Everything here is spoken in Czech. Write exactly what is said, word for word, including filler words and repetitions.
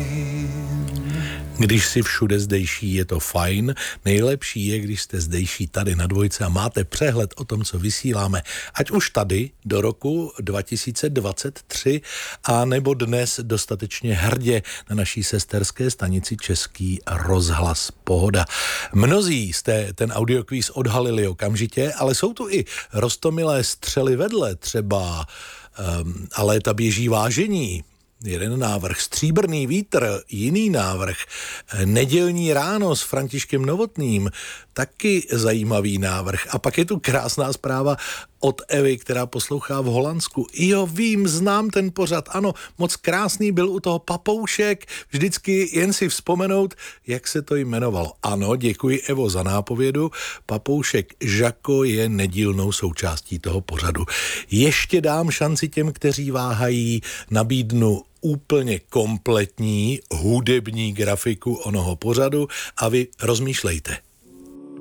Když si všude zdejší, je to fajn. Nejlepší je, když jste zdejší tady na Dvojce a máte přehled o tom, co vysíláme. Ať už tady do roku dva tisíce dvacet tři a nebo dnes dostatečně hrdě na naší sesterské stanici Český rozhlas Pohoda. Mnozí jste ten audiokvíz odhalili okamžitě, ale jsou tu i roztomilé střely vedle, třeba um, a léta běží vážení. Jeden návrh, Stříbrný vítr, jiný návrh, Nedělní ráno s Františkem Novotným, taky zajímavý návrh. A pak je tu krásná zpráva od Evy, která poslouchá v Holandsku. Jo, vím, znám ten pořad, ano, moc krásný byl u toho Papoušek, vždycky jen si vzpomenout, jak se to jmenovalo. Ano, děkuji Evo za nápovědu, Papoušek Žako je nedílnou součástí toho pořadu. Ještě dám šanci těm, kteří váhají, nabídnu úplně kompletní hudební grafiku onoho pořadu a vy rozmýšlejte.